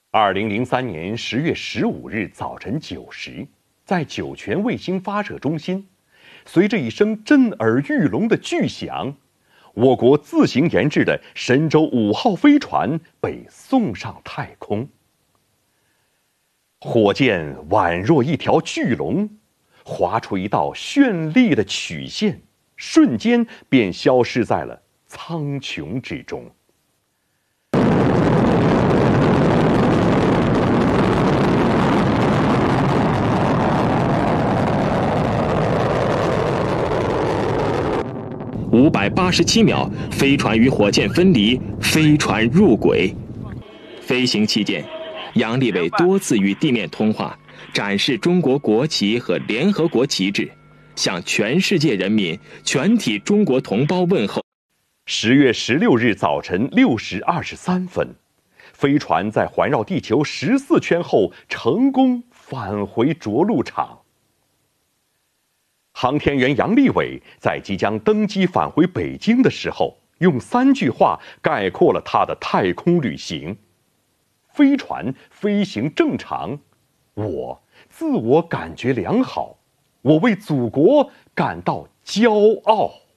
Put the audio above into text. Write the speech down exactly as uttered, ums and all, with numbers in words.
二零零三年十月十五日早晨九时，在酒泉卫星发射中心，随着一声震耳欲聋的巨响，我国自行研制的神舟五号飞船被送上太空。火箭宛若一条巨龙，划出一道绚丽的曲线，瞬间便消失在了苍穹之中。 五百八十七秒，飞船与火箭分离，飞船入轨。飞行期间，杨利伟多次与地面通话，展示中国国旗和联合国旗帜，向全世界人民、全体中国同胞问候。 十月十六日早晨六时二十三分，飞船在环绕地球十四圈后成功返回着陆场。航天员杨利伟在即将登机返回北京的时候，用三句话概括了他的太空旅行：飞船飞行正常，我自我感觉良好，我为祖国感到骄傲。